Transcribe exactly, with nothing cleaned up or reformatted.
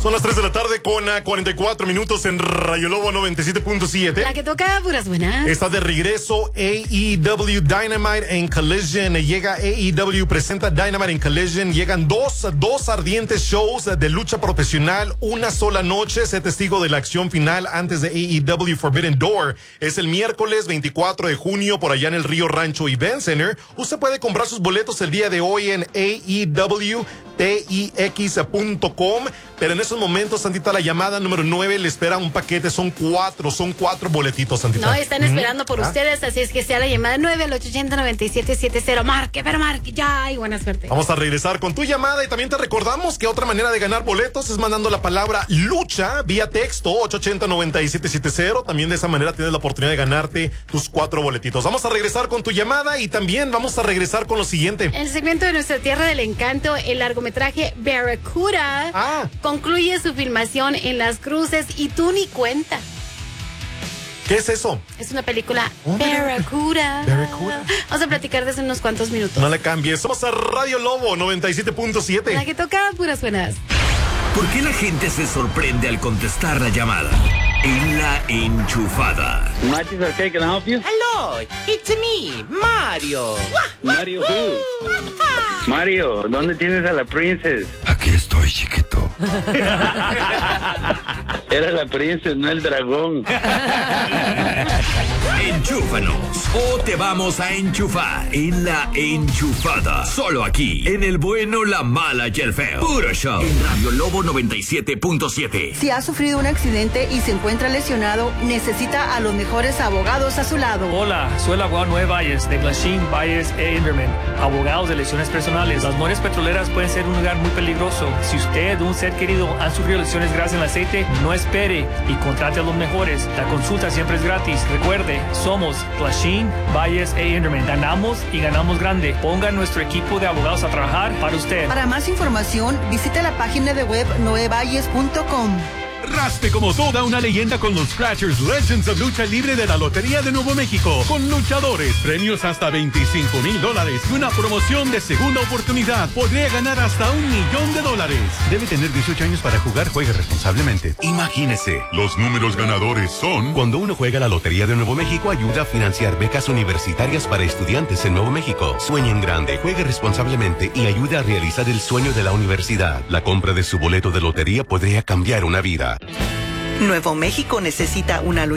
Son las tres de la tarde con uh, cuarenta y cuatro minutos en Radio Lobo noventa y siete punto siete. La que toca puras buenas. Está de regreso A E W Dynamite en Collision. Llega A E W, presenta Dynamite en Collision. Llegan dos, dos ardientes shows de lucha profesional. Una sola noche. Sé testigo de la acción final antes de A E W Forbidden Door. Es el miércoles veinticuatro de junio por allá en el Río Rancho Event Center. Usted puede comprar sus boletos el día de hoy en A E W T I X punto com. Pero en esos momentos, Santita, la llamada número nueve le espera un paquete. Son cuatro, son cuatro boletitos, Santita. No, están esperando por ¿Ah? ustedes, así es que sea la llamada nueve al ocho ochenta, noventa y siete setenta. Marque, pero marque ya y buena suerte. Vamos a regresar con tu llamada y también te recordamos que otra manera de ganar boletos es mandando la palabra lucha vía texto ocho ochenta, noventa y siete setenta. También de esa manera tienes la oportunidad de ganarte tus cuatro boletitos. Vamos a regresar con tu llamada y también vamos a regresar con lo siguiente. El segmento de Nuestra Tierra del Encanto, el largometraje Barracuda, Ah. concluye su filmación en Las Cruces y tú ni cuenta. ¿Qué es eso? Es una película Oh, mira. Barracuda. Barracuda. Vamos a platicar desde unos cuantos minutos. No le cambies. Somos a Radio Lobo noventa y siete punto siete. La que toca puras buenas. ¿Por qué la gente se sorprende al contestar la llamada? En La Enchufada. Matches Arcade, can I help you? Hello, it's me, Mario. Mario who? Mario, ¿dónde tienes a la princess? Aquí estoy, chiquito. Era la princess, no el dragón. Enchúfanos o te vamos a enchufar en La Enchufada. Solo aquí, en el bueno, la mala y el feo. Puro show. En Radio Lobo noventa y siete punto siete. Si ha sufrido un accidente y se encuentra lesionado, necesita a los mejores abogados a su lado. Hola, soy el abogado Noé Valles de Glasheen, Valles e Inverman, abogados de lesiones personales. Las mujeres petroleras pueden ser un lugar muy peligroso. Si usted o un ser querido han sufrido lesiones graves en el aceite, no espere y contrate a los mejores. La consulta siempre es gratis. Recuerde, somos Glasheen, Valles e Inverman. Ganamos y ganamos grande. Ponga nuestro equipo de abogados a trabajar para usted. Para más información, visite la página de web noe valles punto com. Raspe como toda una leyenda con los Scratchers Legends of Lucha Libre de la Lotería de Nuevo México. Con luchadores, premios hasta veinticinco mil dólares y una promoción de segunda oportunidad. Podría ganar hasta un millón de dólares. Debe tener dieciocho años para jugar. Juegue responsablemente. Imagínese, los números ganadores son... Cuando uno juega la Lotería de Nuevo México, ayuda a financiar becas universitarias para estudiantes en Nuevo México. Sueñe en grande, juegue responsablemente y ayude a realizar el sueño de la universidad. La compra de su boleto de lotería podría cambiar una vida. Nuevo México necesita una lucha